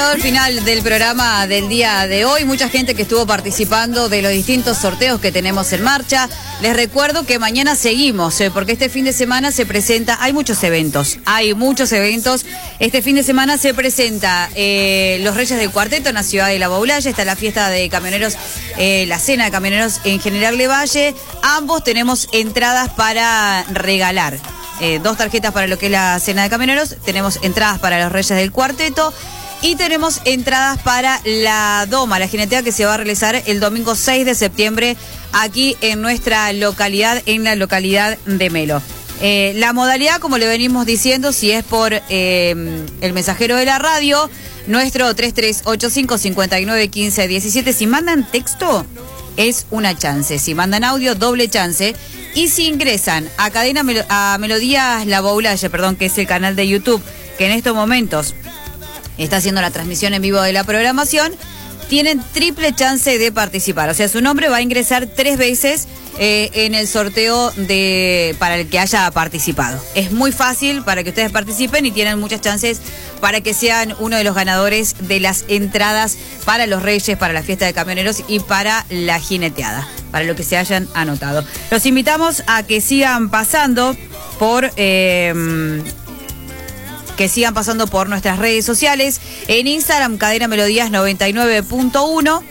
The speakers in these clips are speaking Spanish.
Al final del programa del día de hoy, mucha gente que estuvo participando de los distintos sorteos que tenemos en marcha. Les recuerdo que mañana seguimos, porque este fin de semana se presenta, hay muchos eventos. Este fin de semana se presenta los Reyes del Cuarteto en la ciudad de La Baulaya, está la fiesta de camioneros, la cena de camioneros en General Lavalle. Ambos tenemos entradas para regalar. 2 tarjetas para lo que es la cena de camioneros, tenemos entradas para los Reyes del Cuarteto. Y tenemos entradas para la Doma, la jinetea que se va a realizar el domingo 6 de septiembre aquí en nuestra localidad, en la localidad de Melo. La modalidad, como le venimos diciendo, si es por el mensajero de la radio, nuestro 3385-5915-17. Si mandan texto, es una chance. Si mandan audio, doble chance. Y si ingresan a Melodías La Baulaya, que es el canal de YouTube, que en estos momentos está haciendo la transmisión en vivo de la programación, tienen triple chance de participar. O sea, su nombre va a ingresar 3 veces en el sorteo para el que haya participado. Es muy fácil para que ustedes participen y tienen muchas chances para que sean uno de los ganadores de las entradas para los Reyes, para la fiesta de camioneros y para la jineteada, para lo que se hayan anotado. Los invitamos a que sigan pasando por nuestras redes sociales. En Instagram, Cadena Melodías 99.1.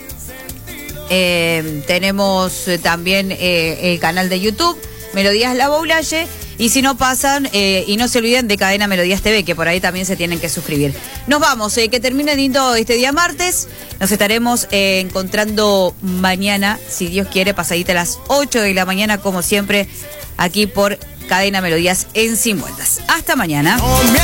Tenemos también el canal de YouTube, Melodías La Baulaya. Y si no pasan, y no se olviden de Cadena Melodías TV, que por ahí también se tienen que suscribir. Nos vamos, que termine lindo este día martes. Nos estaremos encontrando mañana, si Dios quiere, pasadita a las 8 de la mañana, como siempre, aquí por Cadena Melodías en Sin Vueltas. Hasta mañana.